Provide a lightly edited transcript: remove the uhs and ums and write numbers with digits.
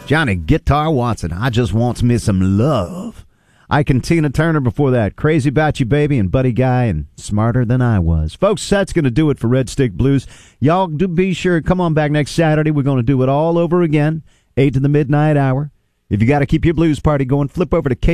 Johnny Guitar Watson, I Just Wants Me Some Love. Ike and Tina Turner before that, Crazy About You Baby, and Buddy Guy and Smarter Than I Was. Folks, that's going to do it for Red Stick Blues. Y'all do be sure, come on back next Saturday. We're going to do it all over again, 8 to the midnight hour. If you got to keep your blues party going, flip over to